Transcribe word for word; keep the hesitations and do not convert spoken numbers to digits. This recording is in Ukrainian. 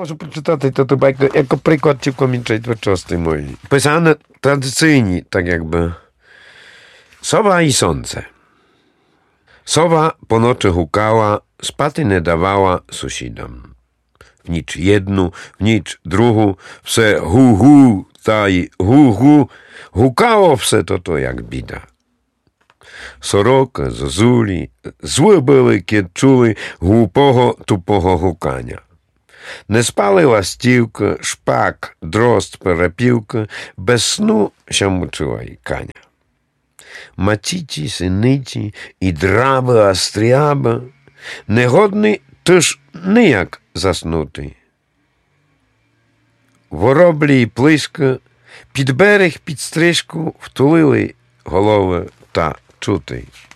можу прочитати ту байку, як приклад цілком twórczości mojej. Pisane tradycyjnie, tak jakby. Sowa i słońce. Sowa po nocy hukała, spaty nie dawała sąsiadom. W nicz jednu, w nicz druhu, wse hu hu, taj hu hu, hukało wse to to jak bida. Soroka, zozuli, złe były, kiedy czuli głupого, tupого hukania. Не спали ластівка, шпак, дрозд, перепілка, без сну ще мучила й каня. Матіті, синиті і драби, астріаба, негодний, тож ніяк заснути. Вороблі й плиска під берег, під стрижку втулили голови та чути.